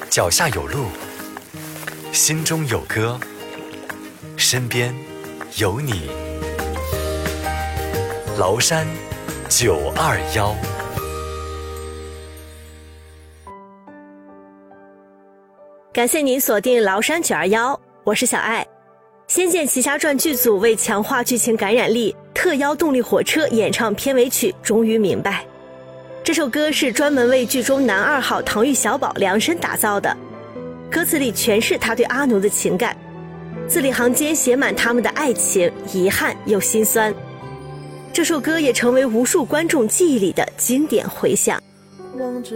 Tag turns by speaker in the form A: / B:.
A: 脚下有路，心中有歌，身边有你。崂山921。
B: 感谢您锁定崂山921，我是小爱。《仙剑奇侠传》剧组为强化剧情感染力，特邀动力火车演唱片尾曲《终于明白》。这首歌是专门为剧中男2号唐钰小宝量身打造的，歌词里全是他对阿奴的情感，字里行间写满他们的爱情、遗憾又心酸。这首歌也成为无数观众记忆里的经典回响。
C: 望着